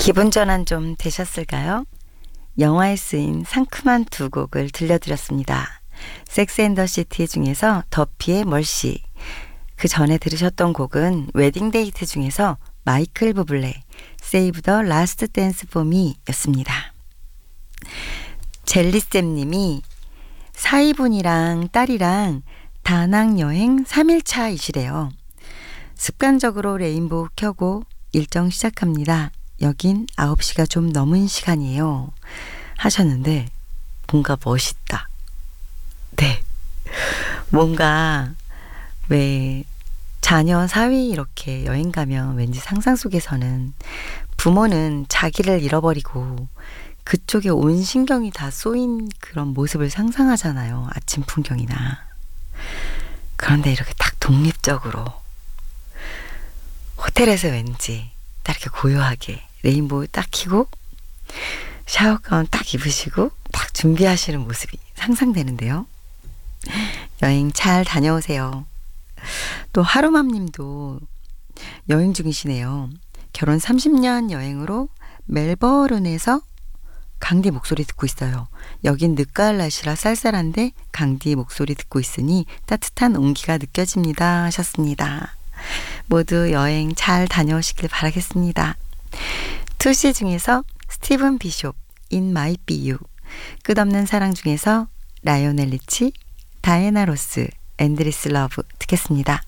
기분 전환 좀 되셨을까요? 영화에 쓰인 상큼한 두 곡을 들려드렸습니다. 섹스 앤 더 시티 중에서 더피의 멀시, 그 전에 들으셨던 곡은 웨딩 데이트 중에서 마이클 부블레 세이브 더 라스트 댄스 포 미 였습니다. 젤리쌤님이 사위분이랑 딸이랑 다낭 여행 3일차이시래요. 습관적으로 레인보우 켜고 일정 시작합니다. 여긴 9시가 좀 넘은 시간이에요. 하셨는데 뭔가 멋있다. 네. 뭔가 왜 자녀 사위 이렇게 여행 가면 왠지 상상 속에서는 부모는 자기를 잃어버리고 그쪽에 온 신경이 다 쏘인 그런 모습을 상상하잖아요. 아침 풍경이나. 그런데 이렇게 딱 독립적으로 호텔에서 왠지 딱 이렇게 고요하게 레인보우 딱 켜고 샤워 가운 딱 입으시고 딱 준비하시는 모습이 상상되는데요. 여행 잘 다녀오세요. 또 하루맘님도 여행 중이시네요. 결혼 30년 여행으로 멜버른에서 강디 목소리 듣고 있어요. 여긴 늦가을 날씨라 쌀쌀한데 강디 목소리 듣고 있으니 따뜻한 온기가 느껴집니다. 하셨습니다. 모두 여행 잘 다녀오시길 바라겠습니다. 2시 중에서 스티븐 비숍 In Might Be You, 끝없는 사랑 중에서 라이오넬 리치, 다이애나 로스, 앤드리스 러브 듣겠습니다.